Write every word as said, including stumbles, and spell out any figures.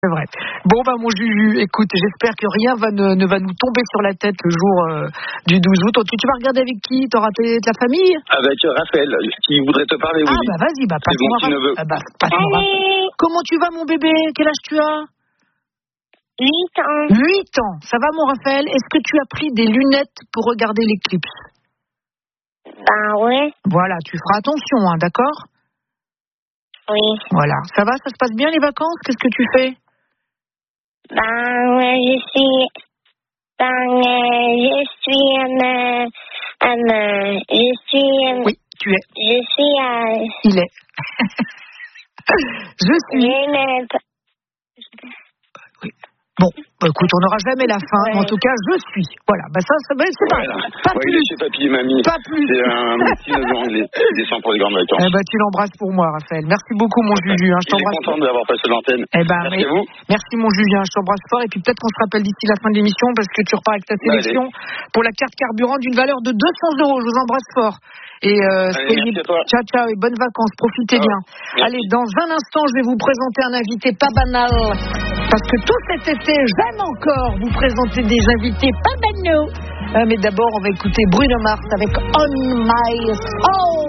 C'est vrai. Bon, bah, mon Juju, écoute, j'espère que rien va ne, ne va nous tomber sur la tête le jour euh, du douze août. Tu, tu vas regarder avec qui? T'auras de la famille? Avec Raphaël, qui voudrait te parler, oui. Ah, bah, vas-y, bah, passe-moi Raphaël. Ah, bah, passe-moi Raphaël. Comment tu vas, mon bébé? Quel âge tu as? huit ans. huit ans. Ça va, mon Raphaël? Est-ce que tu as pris des lunettes pour regarder l'éclipse? Ben, ouais. Voilà, tu feras attention, hein, d'accord? Oui. Voilà. Ça va? Ça se passe bien, les vacances? Qu'est-ce que tu fais? Ben, ouais, je suis, ben, euh, je suis, euh, euh, je suis, euh, Oui, tu es. je suis, euh, Il est. Je suis. je n'ai pas- Oui. Bon, bah, écoute, on n'aura jamais la fin, Ouais. mais en tout cas, je suis. Voilà, bah ça, ça va, c'est pas, Voilà. pas Ouais, plus. il est chez papy et mamie. Pas plus. C'est un petit neveu anglais. Il descend pour les grandes vacances. Eh ben, tu l'embrasses pour moi, Raphaël. Merci beaucoup, mon Juju. Hein, je Il est t'embrasse. content d'avoir passé l'antenne. Eh ben, Merci mais- à vous. merci, mon Julien. Je t'embrasse fort. Et puis, peut-être qu'on se rappelle d'ici la fin de l'émission parce que tu repars avec ta sélection pour la carte carburant d'une valeur de deux cents euros. Je vous embrasse fort. Et euh, Allez, soyez... merci à toi. Ciao, ciao et bonnes vacances. Profitez Ciao. bien. Merci. Allez, dans un instant, je vais vous présenter un invité pas banal. Parce que tout cet été, j'aime encore vous présenter des invités pas banaux. Euh, mais d'abord, on va écouter Bruno Mars avec On My Soul.